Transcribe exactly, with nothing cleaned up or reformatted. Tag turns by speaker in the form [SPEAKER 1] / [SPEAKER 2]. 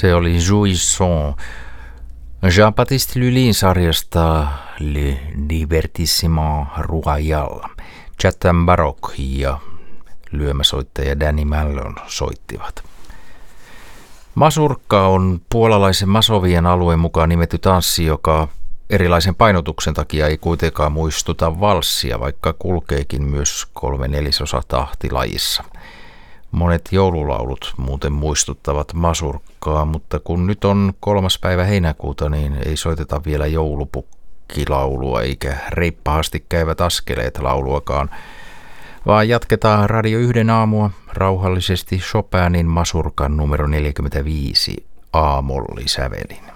[SPEAKER 1] Se oli Jouisson Jean-Baptiste Lulin sarjasta Le Divertissement Royal. Chatham Baroque ja lyömäsoittaja Danny Mallon soittivat. Masurkka on puolalaisen Masovien alueen mukaan nimetty tanssi, joka erilaisen painotuksen takia ei kuitenkaan muistuta valssia, vaikka kulkeekin myös kolme nelisosa tahtilajissa. Monet joululaulut muuten muistuttavat masurkkaa, mutta kun nyt on kolmas päivä heinäkuuta, niin ei soiteta vielä joulupukkilaulua eikä reippaasti käyvät askeleet lauluakaan, vaan jatketaan Radio yhden aamua rauhallisesti Chopinin masurkan numero neljäkymmentäviisi A-mollisävelin.